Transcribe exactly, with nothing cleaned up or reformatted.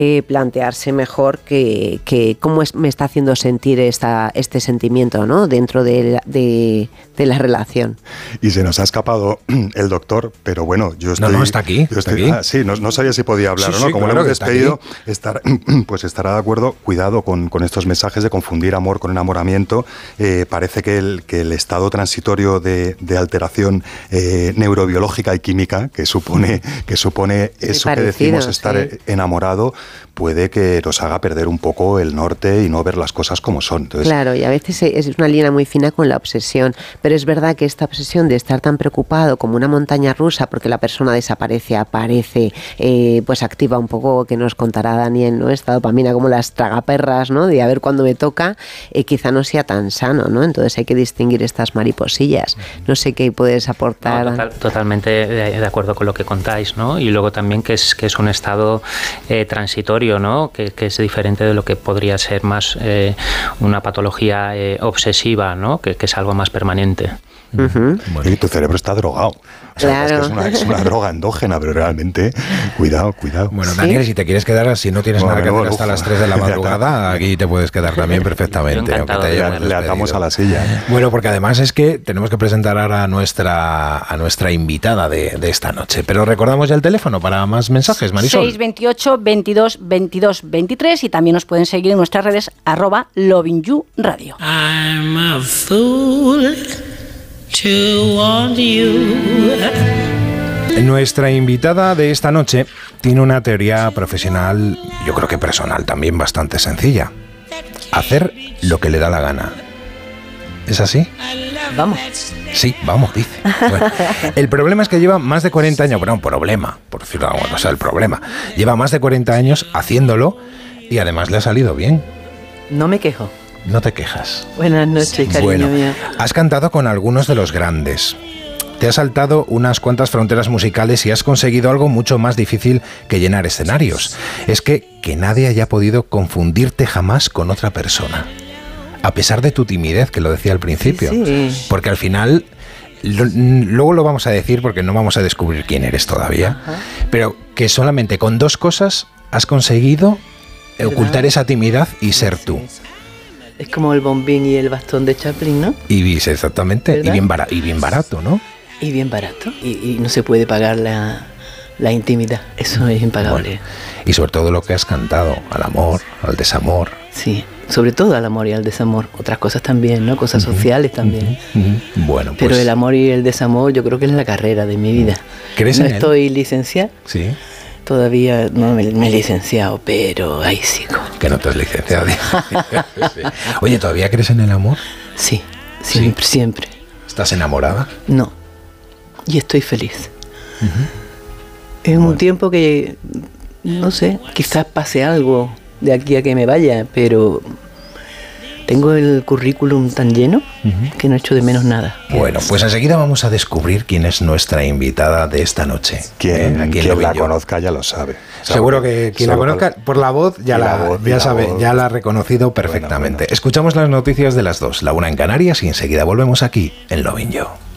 Eh, plantearse mejor que, que cómo es, me está haciendo sentir esta, este sentimiento, ¿no? Dentro de la, de, de la relación. Y se nos ha escapado el doctor, pero bueno, yo estoy... No, no, está aquí. Yo estoy, está aquí. Ah, sí, no, no sabía si podía hablar sí, o no. Sí, Como claro lo hemos que despedido, estar, pues estará de acuerdo. Cuidado con, con estos mensajes de confundir amor con enamoramiento. Eh, parece que el, que el estado transitorio de, de alteración eh, neurobiológica y química que supone, que supone eso parecido, que decimos estar sí. enamorado, puede que nos haga perder un poco el norte y no ver las cosas como son. Entonces, claro, y a veces es una línea muy fina con la obsesión, pero es verdad que esta obsesión de estar tan preocupado como una montaña rusa porque la persona desaparece, aparece, eh, pues activa un poco, que nos contará Daniel, ¿no? Esta dopamina como las tragaperras, ¿no? De a ver cuándo me toca, eh, quizá no sea tan sano, ¿no? Entonces hay que distinguir estas mariposillas. No sé qué puedes aportar. No, total, totalmente de, de acuerdo con lo que contáis, ¿no? Y luego también que es, que es un estado eh, transitorio, ¿no? Que, que es diferente de lo que podría ser más eh, una patología eh, obsesiva, ¿no? Que, que es algo más permanente. Uh-huh. Bueno. Y tu cerebro está drogado. O sea, claro. Es, que es, una, es una droga endógena, pero realmente, cuidado, cuidado. Bueno, Daniel, ¿sí? Si te quieres quedar, si no tienes bueno, nada que hacer hasta las tres de la madrugada, aquí te puedes quedar también perfectamente. Aunque te le, le atamos a la silla. Bueno, porque además es que tenemos que presentar ahora a nuestra, a nuestra invitada de, de esta noche. Pero recordamos ya el teléfono para más mensajes, Marisol. seis veintiocho, veintidós, veintidós, veintitrés y también nos pueden seguir en nuestras redes arroba Loving You Radio. I'm a fool to want you. Nuestra invitada de esta noche tiene una teoría profesional, yo creo que personal también, bastante sencilla. Hacer lo que le da la gana. ¿Es así? Vamos. Sí, vamos, dice. Bueno, el problema es que lleva más de cuarenta años, bueno, un problema, por decirlo de alguna cosa, el problema. Lleva más de cuarenta años haciéndolo y además le ha salido bien. No me quejo. No te quejas. Buenas noches, cariño bueno, mío. Has cantado con algunos de los grandes. Te has saltado unas cuantas fronteras musicales y has conseguido algo mucho más difícil que llenar escenarios. Es que, que nadie haya podido confundirte jamás con otra persona. A pesar de tu timidez, que lo decía al principio. Sí, sí. Porque al final, lo, luego lo vamos a decir porque no vamos a descubrir quién eres todavía. Ajá. Pero que solamente con dos cosas has conseguido ¿verdad? Ocultar esa timidez y ser tú. Es como el bombín y el bastón de Chaplin, ¿no? Y bis, exactamente. Y bien, bar- y bien barato, ¿no? Y bien barato. Y, y no se puede pagar la, la intimidad. Eso es impagable. Bueno, y sobre todo lo que has cantado, al amor, al desamor. Sí, sobre todo al amor y al desamor. Otras cosas también, ¿no? Cosas uh-huh, sociales también. Uh-huh, uh-huh. Bueno, pues... Pero el amor y el desamor yo creo que es la carrera de mi vida. ¿Crees no en él? Estoy licenciada. Sí. Todavía no me, me he licenciado, pero ahí sigo. Que no te has licenciado. Sí. Oye, ¿todavía crees en el amor? Sí, siempre, ¿Sí? siempre. ¿Estás enamorada? No, y estoy feliz. Uh-huh. Es bueno. un tiempo que, no sé, quizás pase algo de aquí a que me vaya, pero tengo el currículum tan lleno uh-huh. que no echo de menos nada. Bueno, pues enseguida vamos a descubrir quién es nuestra invitada de esta noche. Quien, ¿Eh? quien la conozca ya lo sabe. Seguro que quien la conozca por la voz ya la, la, voz, ya, sabe, voz. ya la ha reconocido perfectamente. Bueno, bueno. Escuchamos las noticias de las dos, la una en Canarias y enseguida volvemos aquí en Loving You.